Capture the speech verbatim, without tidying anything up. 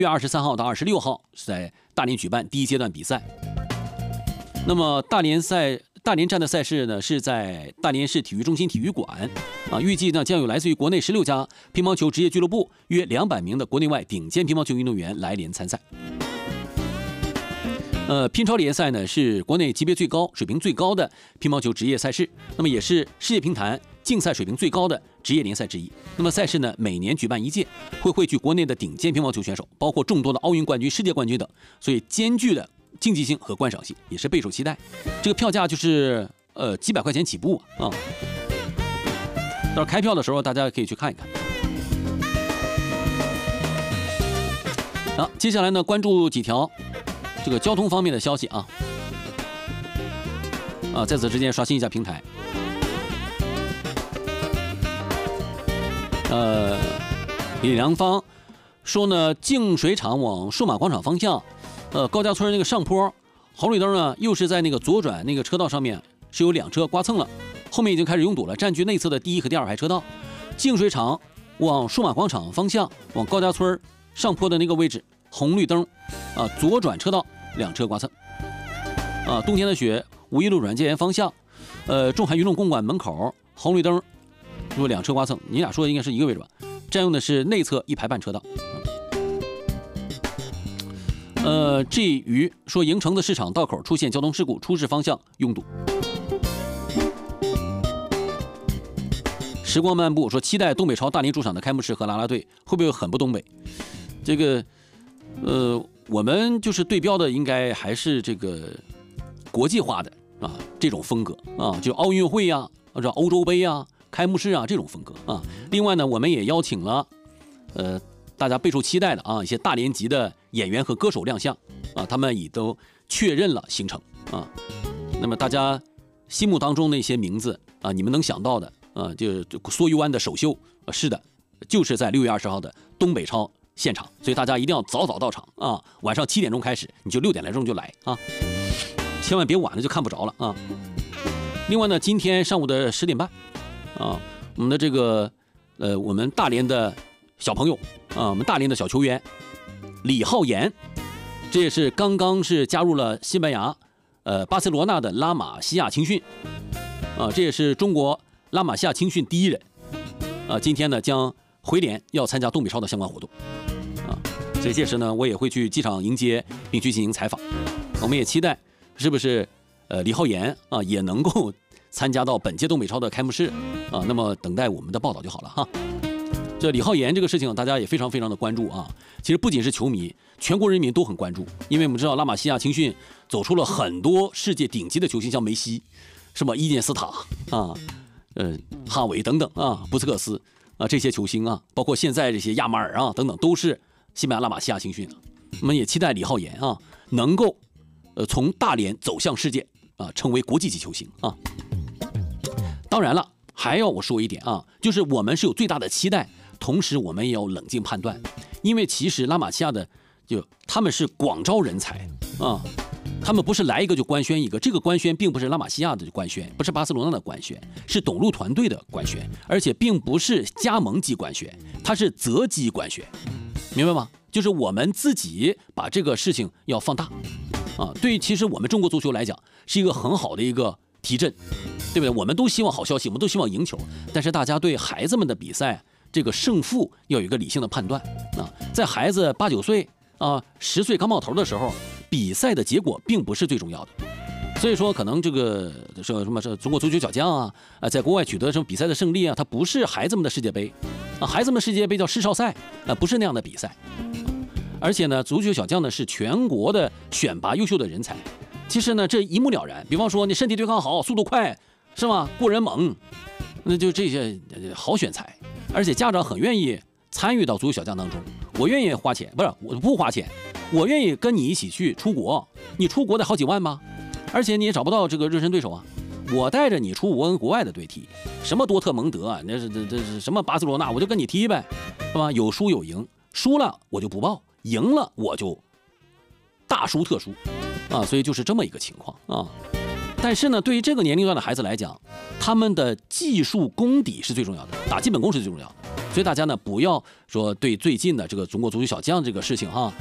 月二十三号到二十六号是在大连举办第一阶段比赛。那么大连赛大连站的赛事呢是在大连市体育中心体育馆，啊，预计呢将有来自于国内十六家乒乓球职业俱乐部约两百名的国内外顶尖乒乓球运动员来连参赛。呃，乒超联赛呢是国内级别最高、水平最高的乒乓球职业赛事，那么也是世界乒坛竞赛水平最高的职业联赛之一。那么赛事呢每年举办一届，会汇聚国内的顶尖乒乓球选手，包括众多的奥运冠军、世界冠军等，所以兼具了竞技性和观赏性，也是备受期待。这个票价就是呃几百块钱起步啊，到时候开票的时候大家可以去看一看。好，接下来呢关注几条这个交通方面的消息啊，啊，在此之间刷新一下平台。呃，李良芳说呢，净水厂往数码广场方向，呃，高家村那个上坡红绿灯呢，又是在那个左转那个车道上面是有两车刮蹭了，后面已经开始拥堵了，占据内侧的第一和第二排车道。净水厂往数码广场方向，往高家村上坡的那个位置，红绿灯啊，左转车道两车刮蹭。啊，冬天的雪，五一路软件园方向，呃，中海运动公馆门口红绿灯，如果两车刮蹭，你俩说的应该是一个位置吧？占用的是内侧一排半车道。呃，至于说营城的市场道口出现交通事故，出事方向拥堵。时光漫步说，期待东北超大连主场的开幕式和啦啦队，会不会很不东北？这个，呃，我们就是对标的应该还是这个国际化的啊这种风格啊，就奥运会呀、或者欧洲杯啊、开幕式啊这种风格啊。另外呢，我们也邀请了，呃，大家备受期待的啊一些大连籍的演员和歌手亮相啊，他们也都确认了行程啊。那么大家心目当中那些名字啊，你们能想到的啊，就蓑衣湾的首秀，啊、是的，就是在六月二十号的东北超现场，所以大家一定要早早到场啊！晚上七点钟开始，你就六点来钟就来啊，千万别晚了就看不着了啊！另外呢，今天上午的十点半啊，我们的这个呃，我们大连的小朋友啊，我们大连的小球员李浩岩，这也是刚刚是加入了西班牙呃巴塞罗那的拉玛西亚青训啊，这也是中国拉玛西亚青训第一人啊，今天呢将回联要参加东北超的相关活动啊，所以届时呢我也会去机场迎接并去进行采访。我们也期待是不是呃李浩岩啊也能够参加到本届东北超的开幕式啊，那么等待我们的报道就好了哈。这李浩岩这个事情大家也非常非常的关注啊，其实不仅是球迷，全国人民都很关注，因为我们知道拉玛西亚青训走出了很多世界顶级的球星，像梅西、什么伊涅斯塔啊、呃哈维等等啊，布斯克斯啊这些球星啊，包括现在这些亚马尔啊等等，都是西班牙拉玛西亚青训的。我们也期待李浩岩啊能够呃从大连走向世界啊，成为国际级球星啊。当然了，还要我说一点啊，就是我们是有最大的期待，同时我们也要冷静判断，因为其实拉玛西亚的就他们是广招人才啊，他们不是来一个就官宣一个，这个官宣并不是拉玛西亚的官宣，不是巴塞罗那的官宣，是董路团队的官宣，而且并不是加盟级官宣，它是择机官宣，明白吗？就是我们自己把这个事情要放大啊，对，其实我们中国足球来讲是一个很好的一个提振，对不对？我们都希望好消息，我们都希望赢球，但是大家对孩子们的比赛这个胜负要有一个理性的判断啊，在孩子八九岁啊、十岁刚冒头的时候，比赛的结果并不是最重要的。所以说，可能这个说什么是中国足球小将啊，啊，在国外取得什么比赛的胜利啊，它不是孩子们的世界杯啊，孩子们的世界杯叫世少赛啊，不是那样的比赛。而且呢，足球小将呢是全国的选拔优秀的人才。其实呢，这一目了然。比方说，你身体对抗好，速度快，是吧？过人猛，那就这些好选材。而且家长很愿意参与到足球小将当中，我愿意花钱，不是我不花钱，我愿意跟你一起去出国。你出国得好几万吗？而且你也找不到这个热身对手啊。我带着你出国跟国外的对踢，什么多特蒙德啊，那是这这是什么巴塞罗那，我就跟你踢呗，是吧？有输有赢，输了我就不报，赢了我就大输特输啊，所以就是这么一个情况啊。但是呢，对于这个年龄段的孩子来讲，他们的技术功底是最重要的，打基本功是最重要的。 所以大家呢不要说对最近的这个中国足球小将这个事情哈